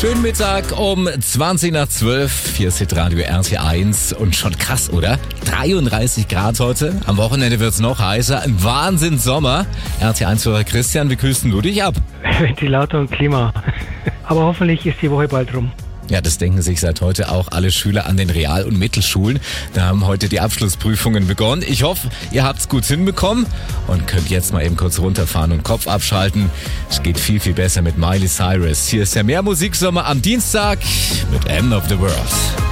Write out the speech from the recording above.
Schönen Mittag um 20 nach 12. Hier ist Hitradio RT1 und schon krass, oder? 33 Grad heute. Am Wochenende wird's noch heißer. Ein Wahnsinn Sommer. RT1-Hörer Christian, wie kühlst du dich ab? Ventilator und Klima. Aber hoffentlich ist die Woche bald rum. Ja, das denken sich seit heute auch alle Schüler an den Real- und Mittelschulen. Da haben heute die Abschlussprüfungen begonnen. Ich hoffe, ihr habt's gut hinbekommen und könnt jetzt mal eben kurz runterfahren und Kopf abschalten. Es geht viel, viel besser mit Miley Cyrus. Hier ist der Mehrmusiksommer am Dienstag mit End of the World.